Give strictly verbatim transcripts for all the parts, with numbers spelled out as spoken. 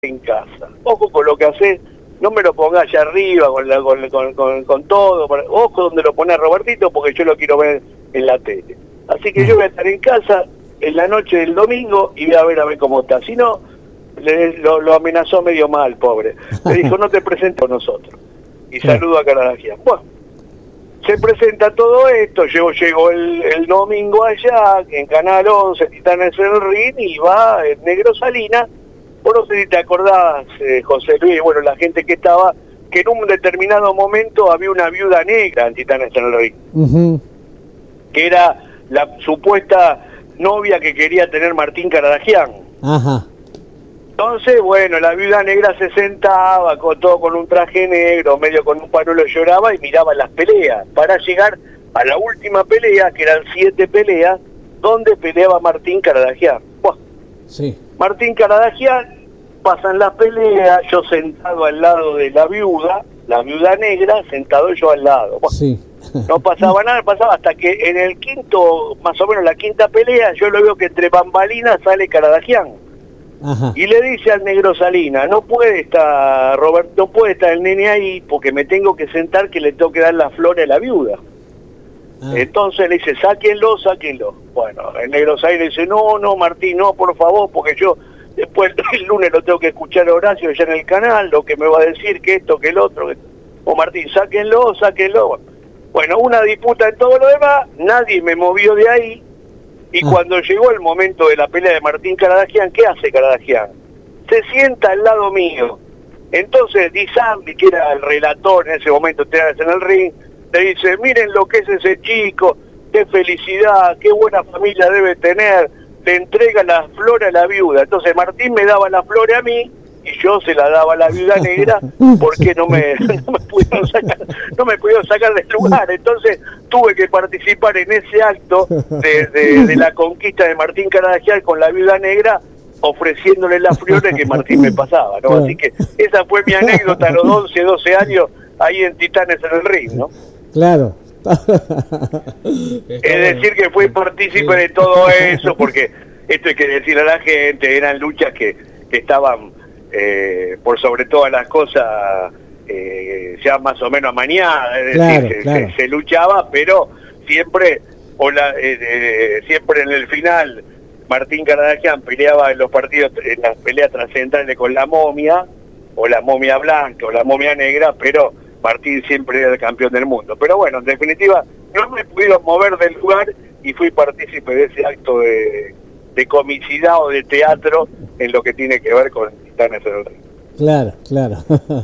en casa. Ojo con lo que haces, no me lo pongas allá arriba con, la, con, con, con, con todo. Ojo donde lo pone Robertito, porque yo lo quiero ver en la tele. Así que yo voy a estar en casa en la noche del domingo y voy a ver a ver cómo está. Si no, le, lo, lo amenazó medio mal, pobre. Le dijo, no te presentes con nosotros. Y sí. Saludo a Caradagian. Bueno, se presenta todo esto, yo llego el, el domingo allá, en Canal once, Titanes en el Ring, y va el Negro Salinas. Vos no sé si te acordás, eh, José Luis, bueno, la gente que estaba, que en un determinado momento había una viuda negra en Titanes en el Ring, uh-huh. que era la supuesta novia que quería tener Martín Caradagian. Ajá. Entonces, bueno, la viuda negra se sentaba, con todo con un traje negro, medio con un panuelo, lloraba y miraba las peleas, para llegar a la última pelea, que eran siete peleas, donde peleaba Martín Caradagian. Bueno, sí. Martín Caradagian, pasan las peleas, yo sentado al lado de la viuda, la viuda negra, sentado yo al lado. Bueno, sí. No pasaba nada, pasaba hasta que en el quinto, más o menos la quinta pelea, yo lo veo que entre bambalinas sale Caradagian. Ajá. Y le dice al Negro Salinas, no puede estar, Roberto, no puede estar el nene ahí porque me tengo que sentar que le tengo que dar la flor a la viuda. Ah. Entonces le dice, sáquenlo, sáquenlo. Bueno, el Negro Salinas dice, no, no, Martín, no, por favor, porque yo después el lunes lo tengo que escuchar a Horacio ya en el canal, lo que me va a decir, que esto, que el otro. Que... O Martín, sáquenlo, sáquenlo. Bueno, una disputa en todo lo demás, nadie me movió de ahí. Y ah. cuando llegó el momento de la pelea de Martín Caradagian, ¿qué hace Caradagian? Se sienta al lado mío. Entonces Di Santi, que era el relator en ese momento, en el ring, le dice, miren lo que es ese chico, qué felicidad, qué buena familia debe tener, le entrega la flor a la viuda. Entonces Martín me daba la flor a mí, y yo se la daba a la viuda negra, porque no me, no me pudieron sacar, no me pudieron sacar del lugar. Entonces tuve que participar en ese acto de, de, de la conquista de Martín Caradagian con la viuda negra, ofreciéndole las flores que Martín me pasaba, ¿no? Así que esa fue mi anécdota a los once, doce años, ahí en Titanes en el Ring, ¿no? Claro. Es decir, que fui partícipe de todo eso, porque esto hay que decirle a la gente, eran luchas que, que estaban... Eh, por sobre todas las cosas eh, ya más o menos amañadas, es claro, decir, se, claro. se, se luchaba, pero siempre o la, eh, eh, siempre en el final Martín Caradagian peleaba en los partidos, en las peleas trascendentales con la momia, o la momia blanca, o la momia negra, pero Martín siempre era el campeón del mundo. Pero bueno, en definitiva, no me pudieron mover del lugar y fui partícipe de ese acto de, de comicidad o de teatro en lo que tiene que ver con Titanes en el Ring. Claro, claro.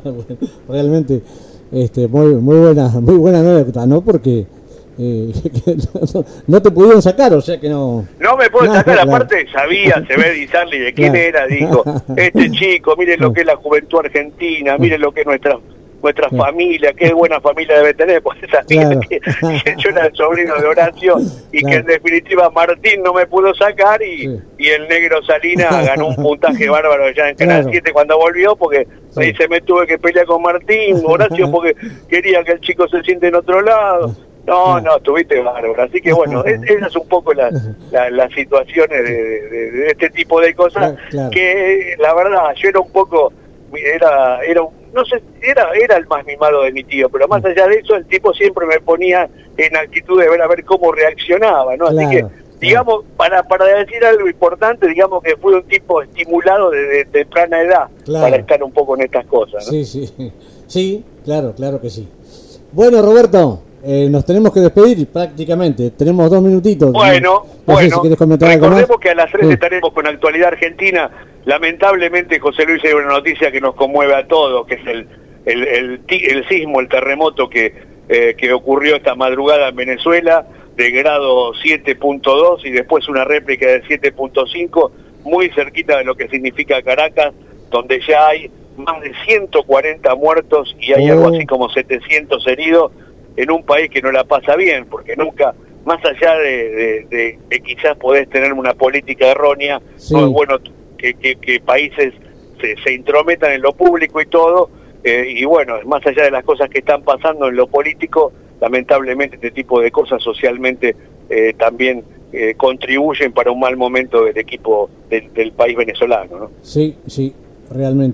Realmente este, muy muy buena muy buena anécdota, ¿no? Porque eh, no, no te pudieron sacar, o sea que no... No me puedo sacar, claro. Aparte sabía, se ve Di Santi de quién claro. era, dijo, este chico, miren lo que es la juventud argentina, miren lo que es nuestra... nuestra sí. familia, qué buena familia debe tener, pues sabía claro. que, que yo era el sobrino de Horacio y claro. que en definitiva Martín no me pudo sacar y, sí. y el Negro Salinas ganó un puntaje bárbaro ya en Canal claro. siete cuando volvió, porque sí. me dice, me tuve que pelear con Martín, Horacio, porque quería que el chico se siente en otro lado. No, no, estuviste bárbaro. Así que bueno, es, esas son un poco las la, las situaciones de, de, de este tipo de cosas, claro. que la verdad, yo era un poco, era, era un no sé, era era el más mimado de mi tío, pero más allá de eso, el tipo siempre me ponía en actitud de ver a ver cómo reaccionaba, ¿no? Claro, así que, digamos, claro. para para decir algo importante, digamos que fue un tipo estimulado desde temprana edad, claro. para estar un poco en estas cosas, ¿no? Sí, sí, sí, claro, claro que sí. Bueno, Roberto, eh, nos tenemos que despedir prácticamente, tenemos dos minutitos. Bueno, no bueno, sé si comentar algo recordemos más. Que a las tres sí. estaremos con Actualidad Argentina. Lamentablemente, José Luis, hay una noticia que nos conmueve a todos, que es el el, el, el sismo, el terremoto que, eh, que ocurrió esta madrugada en Venezuela, de grado siete punto dos, y después una réplica de siete punto cinco, muy cerquita de lo que significa Caracas, donde ya hay más de ciento cuarenta muertos y hay oh. algo así como setecientos heridos, en un país que no la pasa bien, porque nunca... más allá de, de, de, de quizás podés tener una política errónea, sí. no es bueno que, que, que países se, se intrometan en lo público y todo, eh, y bueno, más allá de las cosas que están pasando en lo político, lamentablemente este tipo de cosas socialmente eh, también eh, contribuyen para un mal momento del equipo del, del país venezolano, ¿no? Sí, sí, realmente.